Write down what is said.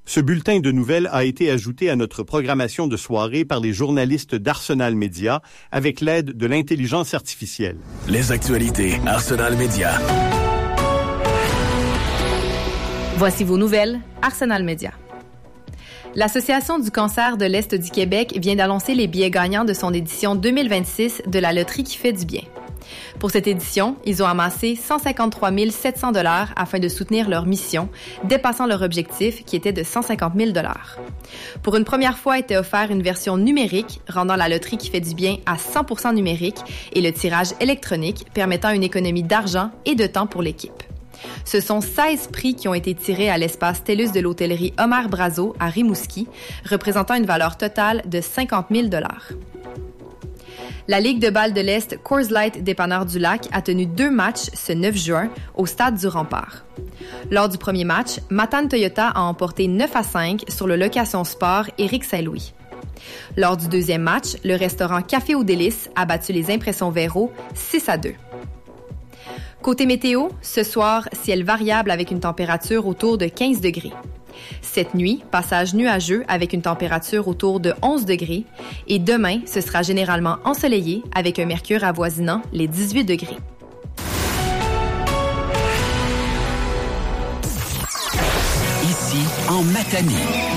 Ce bulletin de nouvelles a été ajouté à notre programmation de soirée par les journalistes d'Arsenal Média avec l'aide de l'intelligence artificielle. Les actualités Arsenal Média. Voici vos nouvelles, Arsenal Média. L'Association du cancer de l'Est du Québec vient d'annoncer les billets gagnants de son édition 2026 de la loterie qui fait du bien. Pour cette édition, ils ont amassé 153 700 $ afin de soutenir leur mission, dépassant leur objectif qui était de 150 000 $. Pour une première fois, a été offert une version numérique, rendant la loterie qui fait du bien à 100% numérique et le tirage électronique permettant une économie d'argent et de temps pour l'équipe. Ce sont 16 prix qui ont été tirés à l'espace TELUS de l'hôtellerie Omer Brazo à Rimouski, représentant une valeur totale de 50 000 $. La Ligue de balle de l'Est Coors Light Dépanneur du Lac a tenu 2 matchs ce 9 juin au stade du Rempart. Lors du premier match, Matane Toyota a emporté 9-5 sur le location sport Éric Saint-Louis. Lors du deuxième match, le restaurant Café aux Délices a battu les Impressions Véro 6-2. Côté météo, ce soir, ciel variable avec une température autour de 15 degrés. Cette nuit, passage nuageux avec une température autour de 11 degrés. Et demain, ce sera généralement ensoleillé avec un mercure avoisinant les 18 degrés. Ici, en Matanie.